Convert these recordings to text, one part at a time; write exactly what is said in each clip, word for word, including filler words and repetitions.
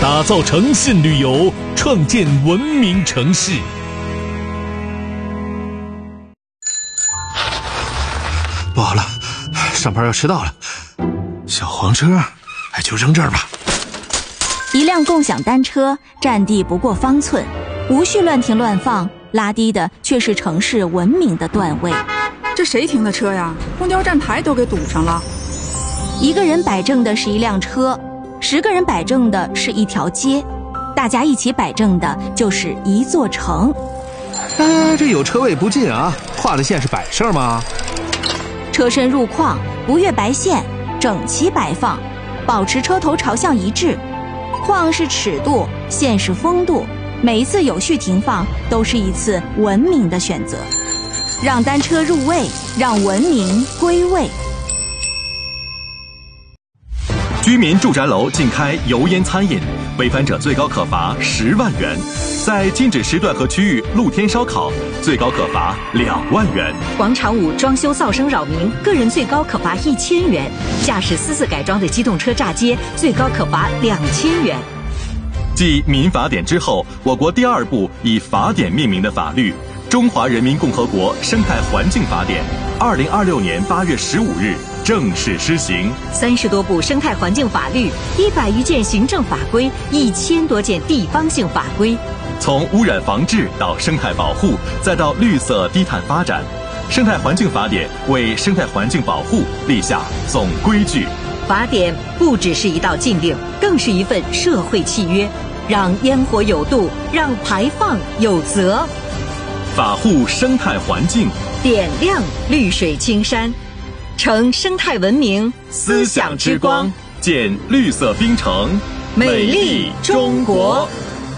打造诚信旅游，创建文明城市。 不好了，上班要迟到了。小黄车，哎，就扔这儿吧。 一辆共享单车占地不过方寸，无序乱停乱放，拉低的却是城市文明的段位。 这谁停的车呀？公交站牌都给堵上了。 一个人摆正的是一辆车，十个人摆正的是一条街，大家一起摆正的就是一座城。 哎，这有车位不进啊，画的线是摆设吗？ 车身入框，不越白线，整齐摆放，保持车头朝向一致。框是尺度，线是风度，每一次有序停放都是一次文明的选择。让单车入位，让文明归位。 居民住宅楼禁开油烟餐饮，违反者最高可罚十万元；在禁止时段和区域露天烧烤，最高可罚两万元。 广场舞装修噪声扰民，个人最高可罚一千元；驾驶私自改装的机动车炸街，最高可罚两千元。 继民法典之后，我国第二部以法典命名的法律《中华人民共和国生态环境法典》，二零二六年八月十五日正式施行。 三十多部生态环境法律，一百余件行政法规，一千多件地方性法规。 从污染防治到生态保护，再到绿色低碳发展，生态环境法典为生态环境保护立下总规矩。 法典不只是一道禁令，更是一份社会契约，让烟火有度，让排放有责。 法护生态环境， 点亮绿水青山，成生态文明思想之光， 建绿色冰城， 美丽中国。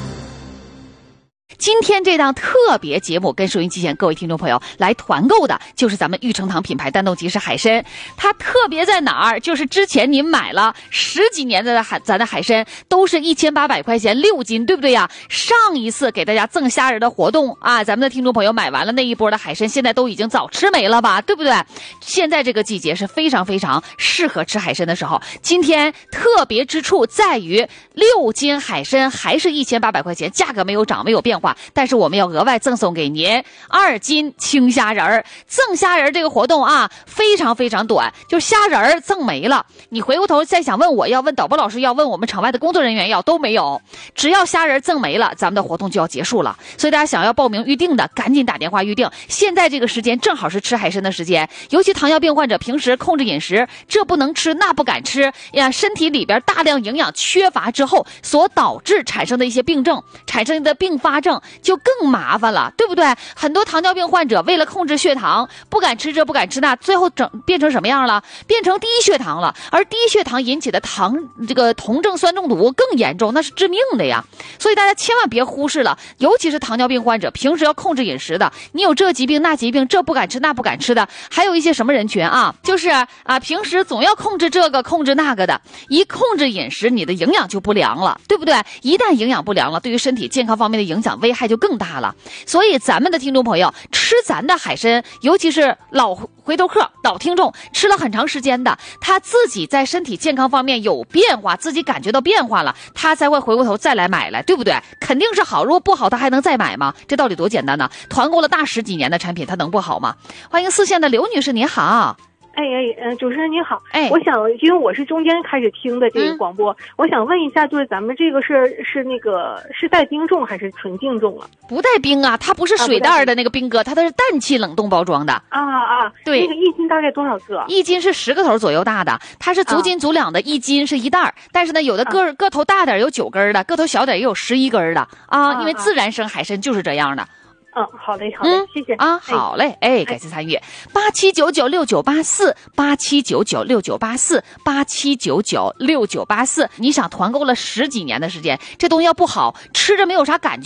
今天这档特别节目跟收音机前各位听众朋友来团购的就是咱们玉成堂品牌丹东即食海参。它特别在哪儿？就是之前您买了十几年的海咱的海参都是一千八百块钱六斤，对不对呀？上一次给大家赠虾仁的活动啊，咱们的听众朋友买完了那一波的海参，现在都已经早吃没了吧，对不对？现在这个季节是非常非常适合吃海参的时候。今天特别之处在于六斤海参还是一千八百块钱，价格没有涨，没有变化。但是我们要额外赠送给您二斤青虾仁儿。赠虾仁这个活动啊，非常非常短，就是虾仁儿赠没了，你回过头再想问我要，问导播老师要，问我们场外的工作人员要，都没有。只要虾仁赠没了，咱们的活动就要结束了。所以大家想要报名预定的，赶紧打电话预定。现在这个时间正好是吃海参的时间，尤其糖尿病患者平时控制饮食，这不能吃那不敢吃呀，身体里边大量营养缺乏之后所导致产生的一些病症，产生的并发症就更麻烦了，对不对？很多糖尿病患者为了控制血糖，不敢吃这不敢吃那，最后整变成什么样了？变成低血糖了。而低血糖引起的糖这个酮症酸中毒更严重，那是致命的呀。所以大家千万别忽视了，尤其是糖尿病患者，平时要控制饮食的，你有这疾病那疾病，这不敢吃那不敢吃的，还有一些什么人群啊，就是啊平时总要控制这个控制那个的，一控制饮食，你的营养就不良了，对不对？一旦营养不良了，对于身体健康方面的影响危害就更大了。所以咱们的听众朋友吃咱的海参，尤其是老回头客老听众，吃了很长时间的，他自己在身体健康方面有变化，自己感觉到变化了，他才会回过头再来买来，对不对？肯定是好，如果不好他还能再买吗？这道理多简单呢！团购了大十几年的产品，他能不好吗？欢迎四线的刘女士，您好。 哎哎，嗯，主持人您好， 哎， 我想，因为我是中间开始听的这个广播，嗯、我想问一下，就是咱们这个是是那个是带冰冻还是纯净冻啊？ 不带冰啊，它不是水袋的那个冰哥，它都是氮气冷冻包装的。 啊啊， 对， 那个一斤大概多少个？ 一斤是十个头左右大的，它是足斤足两的，一斤是一袋儿。但是呢，有的个、啊、个头大点有九根的，个头小点也有十一根的啊，啊因为自然生海参就是这样的。 嗯，好嘞，好嘞，嗯、谢谢啊，好嘞，哎，感谢参与，八七九九六九八四，八七九九六九八四，八七九九六九八四。你想团购了十几年的时间，这东西要不好吃着没有啥感觉。